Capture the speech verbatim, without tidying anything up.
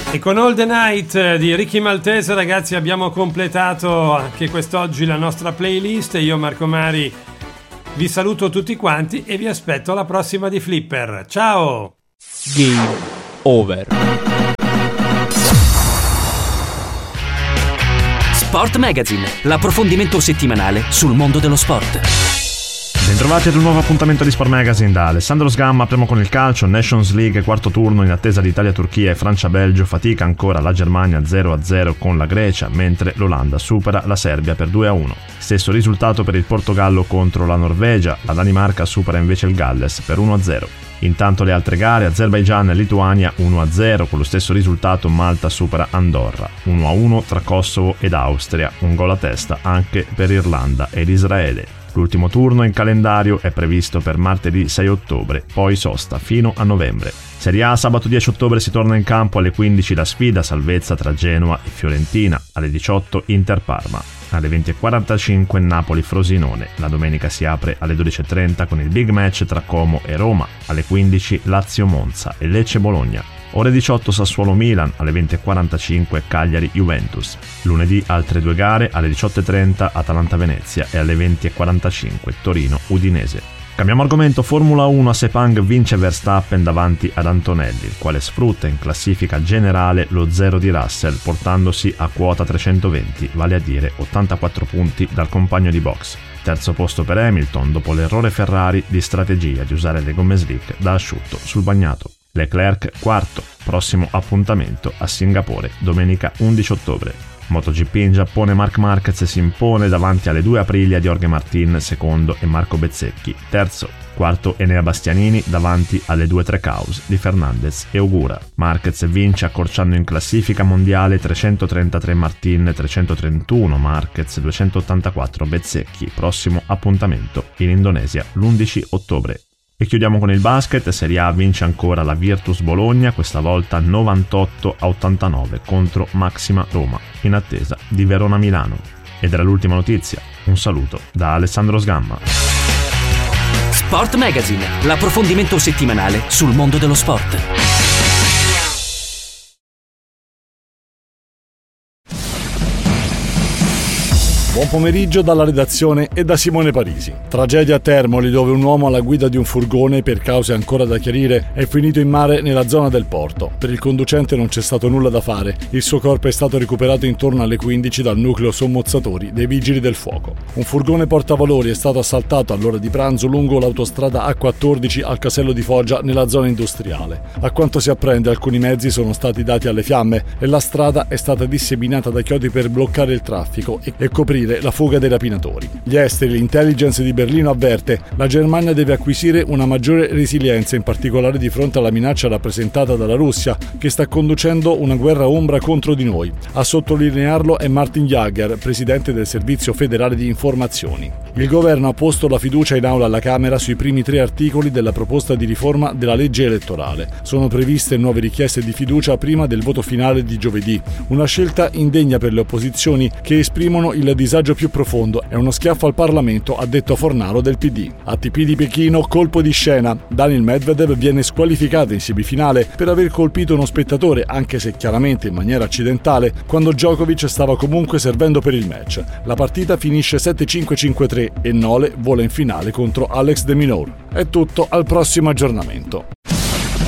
E con All the Night di Ricky Maltese, ragazzi, abbiamo completato anche quest'oggi la nostra playlist. Io, Marco Mari, vi saluto tutti quanti e vi aspetto alla prossima di Flipper. Ciao! Game over. Sport Magazine, l'approfondimento settimanale sul mondo dello sport. Bentrovati ad un nuovo appuntamento di Sport Magazine da Alessandro Sgamma. Apriamo con il calcio. Nations League, quarto turno in attesa di Italia-Turchia e Francia-Belgio. Fatica ancora la Germania zero a zero con la Grecia, mentre l'Olanda supera la Serbia per due a uno. Stesso risultato per il Portogallo contro la Norvegia. La Danimarca supera invece il Galles per uno a zero. Intanto le altre gare: Azerbaigian e Lituania uno a zero, con lo stesso risultato Malta supera Andorra, uno a uno tra Kosovo ed Austria, un gol a testa anche per Irlanda ed Israele. L'ultimo turno in calendario è previsto per martedì sei ottobre, poi sosta fino a novembre. Serie A, sabato dieci ottobre si torna in campo alle quindici la sfida salvezza tra Genoa e Fiorentina, alle diciotto Inter-Parma, alle venti e quarantacinque Napoli-Frosinone. La domenica si apre alle dodici e trenta con il big match tra Como e Roma, alle quindici Lazio-Monza e Lecce-Bologna. Ore diciotto Sassuolo-Milan, alle venti e quarantacinque Cagliari-Juventus. Lunedì altre due gare, alle diciotto e trenta Atalanta-Venezia e alle venti e quarantacinque Torino-Udinese. Cambiamo argomento. Formula uno, a Sepang vince Verstappen davanti ad Antonelli, il quale sfrutta in classifica generale lo zero di Russell, portandosi a quota trecentoventi, vale a dire ottantaquattro punti dal compagno di box. Terzo posto per Hamilton, dopo l'errore Ferrari di strategia di usare le gomme slick da asciutto sul bagnato. Leclerc quarto, prossimo appuntamento a Singapore, domenica undici ottobre. MotoGP in Giappone, Marc Marquez si impone davanti alle due Aprilia di Jorge Martin, secondo, e Marco Bezzecchi, terzo. Quarto Enea Bastianini davanti alle due Trecaus di Fernandez e Ogura. Marquez vince accorciando in classifica mondiale trecentotrentatré Martin, trecentotrentuno Marquez, duecentottantaquattro Bezzecchi. Prossimo appuntamento in Indonesia l'undici ottobre. E chiudiamo con il basket. Serie A vince ancora la Virtus Bologna, questa volta novantotto a ottantanove contro Maxima Roma, in attesa di Verona Milano. Ed era l'ultima notizia. Un saluto da Alessandro Sgamma. Sport Magazine, l'approfondimento settimanale sul mondo dello sport. Buon pomeriggio dalla redazione e da Simone Parisi. Tragedia a Termoli, dove un uomo alla guida di un furgone, per cause ancora da chiarire, è finito in mare nella zona del porto. Per il conducente non c'è stato nulla da fare. Il suo corpo è stato recuperato intorno alle quindici dal nucleo sommozzatori dei Vigili del Fuoco. Un furgone portavalori è stato assaltato all'ora di pranzo lungo l'autostrada A quattordici al casello di Foggia, nella zona industriale. A quanto si apprende, alcuni mezzi sono stati dati alle fiamme e la strada è stata disseminata da chiodi per bloccare il traffico e, e coprire la fuga dei rapinatori. Gli esteri, l'intelligence di Berlino avverte: la Germania deve acquisire una maggiore resilienza, in particolare di fronte alla minaccia rappresentata dalla Russia, che sta conducendo una guerra ombra contro di noi. A sottolinearlo è Martin Jager, presidente del Servizio Federale di Informazioni. Il governo ha posto la fiducia in aula alla Camera sui primi tre articoli della proposta di riforma della legge elettorale. Sono previste nuove richieste di fiducia prima del voto finale di giovedì. Una scelta indegna per le opposizioni, che esprimono il disagio più profondo. È uno schiaffo al Parlamento, ha detto Fornaro del P D. A T P di Pechino, colpo di scena. Daniil Medvedev viene squalificato in semifinale per aver colpito uno spettatore, anche se chiaramente in maniera accidentale, quando Djokovic stava comunque servendo per il match. La partita finisce sette cinque cinque tre e Nole vola in finale contro Alex de Minaur. È tutto, al prossimo aggiornamento.